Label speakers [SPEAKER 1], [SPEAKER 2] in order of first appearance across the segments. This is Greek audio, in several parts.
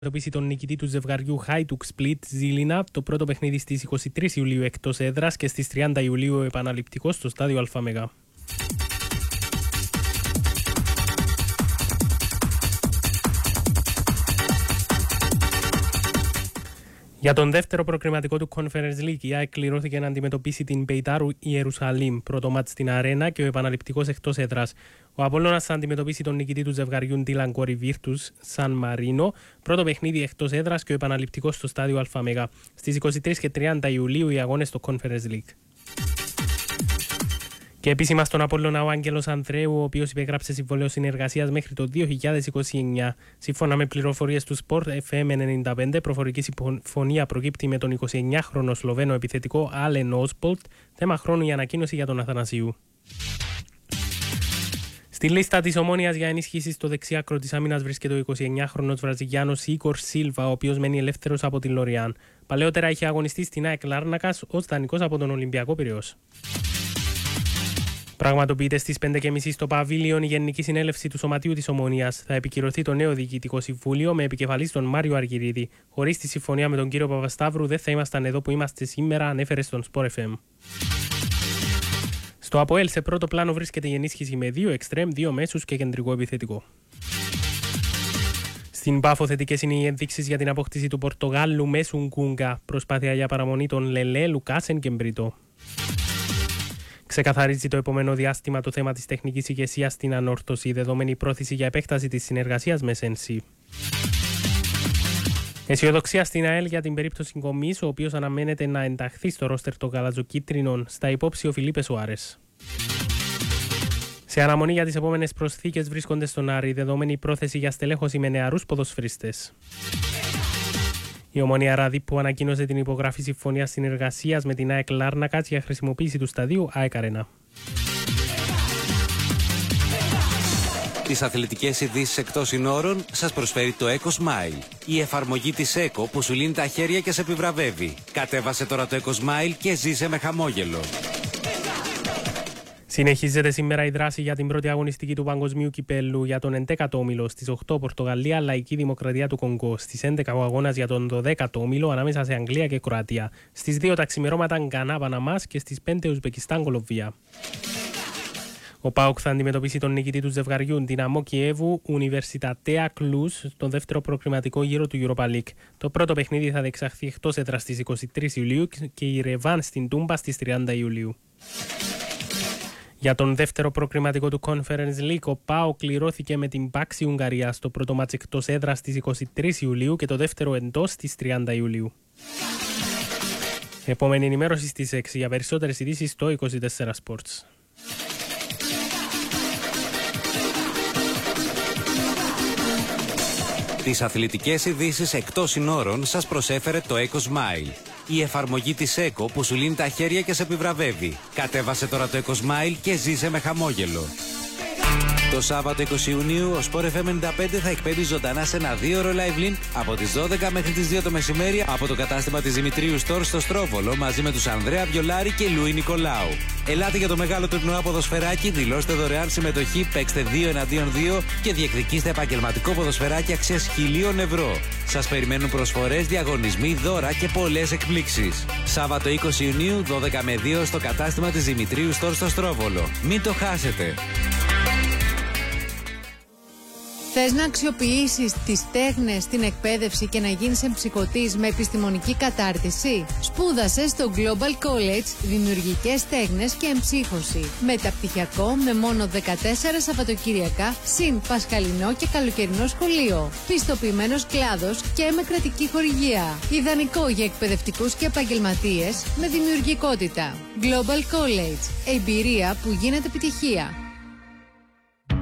[SPEAKER 1] αντιμετωπίσει τον νικητή του ζευγαριού Hajduk Split Ζήλινα, το πρώτο παιχνίδι στις 23 Ιουλίου εκτός έδρας και στις 30 Ιουλίου επαναληπτικό στο στάδιο ΑΜΕΓΑ. Για τον δεύτερο προκριματικό του Conference League, η ΑΕΚ κληρώθηκε να αντιμετωπίσει την Μπεϊτάρ Ιερουσαλήμ, πρώτο μάτς στην Αρένα και ο επαναληπτικός εκτός έδρας. Ο Απόλλωνας θα αντιμετωπίσει τον νικητή του ζευγαριού Ντίλαν Κόρι Βίρτους Σαν Μαρίνο, πρώτο παιχνίδι εκτός έδρας και ο επαναληπτικός στο στάδιο ΑΜΕΓΑ. Στις 23 και 30 Ιουλίου οι αγώνες στο Conference League. Και επίσημα στον Απόλλωνα ο Άγγελος Ανδρέου, ο οποίος υπεγράψε συμβόλαιο συνεργασίας μέχρι το 2029. Σύμφωνα με πληροφορίες του Sport FM 95, προφορική συμφωνία προκύπτει με τον 29χρονο Σλοβαίνο επιθετικό Άλεν Όσπολτ, θέμα χρόνου η ανακοίνωση για τον Αθανασίου. Στη λίστα της Ομόνοιας για ενίσχυση στο δεξιάκρο της άμυνας βρίσκεται ο 29χρονος Βραζιλιάνος Ίκορ Σίλβα, ο οποίος μένει ελεύθερος από την Λοριάν. Παλαιότερα είχε αγωνιστεί στην ΑΕΚ Λάρνακας ως δανεικός από τον Ολυμπιακό Πειραιώς. Πραγματοποιείται στις 5.30 στο Παβίλιον η Γενική Συνέλευση του Σωματείου της Ομονίας. Θα επικυρωθεί το νέο Διοικητικό Συμβούλιο με επικεφαλής τον Μάριο Αργυρίδη. Χωρίς τη συμφωνία με τον κύριο Παπασταύρου δεν θα ήμασταν εδώ που είμαστε σήμερα, ανέφερε στον Sport FM. Στο ΑΠΟΕΛ σε πρώτο πλάνο βρίσκεται η ενίσχυση με 2 εξτρέμ, 2 μέσους και κεντρικό επιθετικό. Στην Πάφο θετικές είναι οι ενδείξεις για την απόκτηση του Πορτογάλου μέσου Γκούγκα. Προσπάθεια για παραμονή των Λελέ, Λουκάσεν και Μπρίτο. Ξεκαθαρίζει το επόμενο διάστημα το θέμα της τεχνικής ηγεσίας στην ανόρθωση, δεδομένη πρόθεση για επέκταση της συνεργασίας με ΣΕΝΣΥ. Αισιοδοξία στην ΑΕΛ για την περίπτωση Γκομής, ο οποίος αναμένεται να ενταχθεί στο ρόστερ των γαλαζοκίτρινων, στα υπόψη ο Φιλίπε Σουάρες. Σε αναμονή για τις επόμενες προσθήκες βρίσκονται στον Άρη, δεδομένη πρόθεση για στελέχωση με νεαρούς ποδοσφαιριστές. Η Ομονία Ραδίππου ανακοίνωσε την υπογραφή συμφωνίας συνεργασίας με την ΑΕΚ Λάρνακας για χρησιμοποίηση του σταδίου ΑΕΚ Αρένα.
[SPEAKER 2] Τις αθλητικές ειδήσεις εκτός συνόρων σας προσφέρει το Eco Smile. Η εφαρμογή της Eco που σου λύνει τα χέρια και σε επιβραβεύει. Κατέβασε τώρα το Eco Smile και ζήσε με χαμόγελο.
[SPEAKER 1] Συνεχίζεται σήμερα η δράση για την πρώτη αγωνιστική του Παγκοσμίου Κυπέλλου για τον 11ο όμιλο. Στις 8 Πορτογαλία, Λαϊκή Δημοκρατία του Κονγκό. Στις 11 ο αγώνας για τον 12ο όμιλο ανάμεσα σε Αγγλία και Κροατία. Στις 2 τα ξημερώματα Γκανά Παναμάς και στις 5 Ουσμπεκιστάν Κολομβία. Ο ΠΑΟΚ θα αντιμετωπίσει τον νικητή του ζευγαριού Δυναμό Κιέβου Ουνιβερσιτατέα Κλούς στον δεύτερο προκριματικό γύρο του Europa League. Το πρώτο παιχνίδι θα διεξαχθεί εκτός έδρας στις 23 Ιουλίου και η Ρεβάν στην Τούμπα στις 30 Ιουλίου. Για τον δεύτερο προκριματικό του Conference League, ο ΠΑΟΚ κληρώθηκε με την Πάξη Ουγγαρία στο πρώτο μάτς εκτός έδρας στις 23 Ιουλίου και το δεύτερο εντός στις 30 Ιουλίου. Επόμενη ενημέρωση στις 6 για περισσότερες ειδήσεις στο 24 Sports.
[SPEAKER 2] Τις αθλητικές ειδήσεις εκτός συνόρων σας προσέφερε το Eco Smile. Η εφαρμογή της Eco που σου λύνει τα χέρια και σε επιβραβεύει. Κατέβασε τώρα το Eco Smile και ζήσε με χαμόγελο. Το Σάββατο 20 Ιουνίου ο Sport FM 95 θα εκπέμπει ζωντανά σε ένα 2ωρο live link από τις 12 μέχρι τις 2 το μεσημέρι από το κατάστημα της Δημητρίου Store στο Στρόβολο μαζί με τους Ανδρέα Βιολάρη και Λουί Νικολάου. Ελάτε για το μεγάλο τουρνουά ποδοσφαιράκι, δηλώστε δωρεάν συμμετοχή, παίξτε 2 εναντίον 2 και διεκδικήστε επαγγελματικό ποδοσφαιράκι αξίας 1.000 ευρώ. Σας περιμένουν προσφορές, διαγωνισμοί, δώρα και πολλές εκπλήξεις. Σάββατο 20 Ιουνίου 12 με 2 στο κατάστημα της Δημητρίου Store στο Στρόβολο. Μην το χάσετε.
[SPEAKER 3] Θες να αξιοποιήσεις τις τέχνες στην εκπαίδευση και να γίνεις εμψυχωτής με επιστημονική κατάρτιση? Σπούδασε στο Global College Δημιουργικές Τέχνες και Εμψύχωση. Μεταπτυχιακό με μόνο 14 Σαββατοκύριακα, συν πασχαλινό και καλοκαιρινό σχολείο. Πιστοποιημένος κλάδος και με κρατική χορηγία. Ιδανικό για εκπαιδευτικούς και επαγγελματίες με δημιουργικότητα. Global College. Εμπειρία που γίνεται επιτυχία.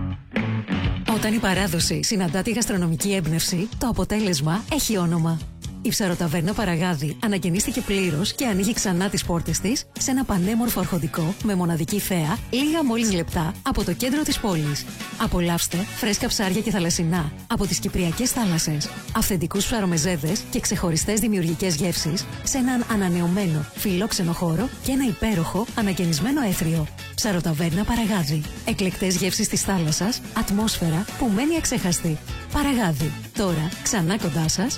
[SPEAKER 4] Όταν η παράδοση συναντά τη γαστρονομική έμπνευση, το αποτέλεσμα έχει όνομα. Η Ψαροταβέρνα Παραγάδι ανακαινίστηκε πλήρως και ανοίγει ξανά τις πόρτες της σε ένα πανέμορφο αρχοντικό με μοναδική θέα, λίγα μόλις λεπτά από το κέντρο της πόλης. Απολαύστε φρέσκα ψάρια και θαλασσινά από τις κυπριακές θάλασσες, αυθεντικούς ψαρομεζέδες και ξεχωριστές δημιουργικές γεύσεις σε έναν ανανεωμένο φιλόξενο χώρο και ένα υπέροχο ανακαινισμένο έθριο. Ψαροταβέρνα Παραγάδι. Εκλεκτές γεύσεις της θάλασσας, ατμόσφαιρα που μένει αξέχαστη. Παραγάδι. Τώρα ξανά κοντά σας